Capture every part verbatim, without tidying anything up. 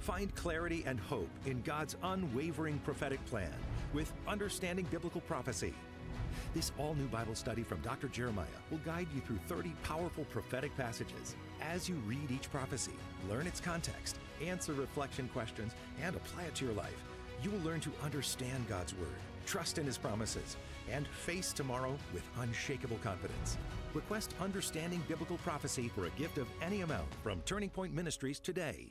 Find clarity and hope in God's unwavering prophetic plan with Understanding Biblical Prophecy. This all-new Bible study from Doctor Jeremiah will guide you through thirty powerful prophetic passages. As you read each prophecy, learn its context, answer reflection questions, and apply it to your life, you will learn to understand God's Word, trust in His promises, and face tomorrow with unshakable confidence. Request Understanding Biblical Prophecy for a gift of any amount from Turning Point Ministries today.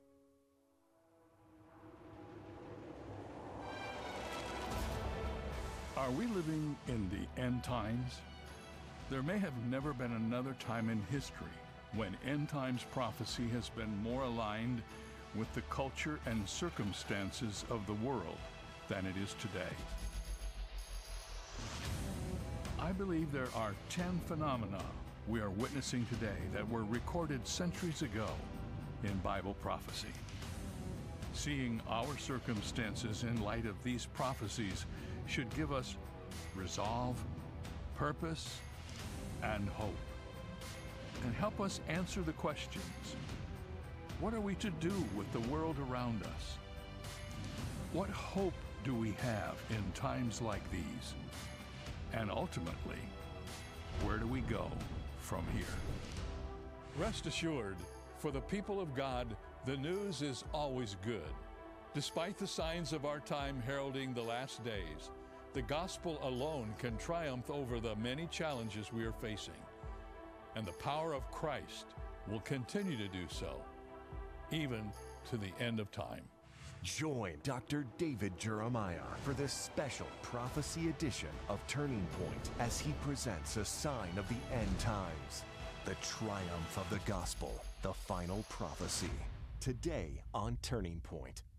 Are we living in the end times? There may have never been another time in history when end times prophecy has been more aligned with the culture and circumstances of the world than it is today. I believe there are ten phenomena we are witnessing today that were recorded centuries ago in Bible prophecy. Seeing our circumstances in light of these prophecies should give us resolve, purpose, and hope, and help us answer the questions. What are we to do with the world around us? What hope do we have in times like these? And ultimately, where do we go from here? Rest assured, for the people of God, the news is always good. Despite the signs of our time heralding the last days, the gospel alone can triumph over the many challenges we are facing. And the power of Christ will continue to do so, even to the end of time. Join Doctor David Jeremiah for this special prophecy edition of Turning Point as he presents a sign of the end times, the triumph of the gospel, the final prophecy. Today on Turning Point.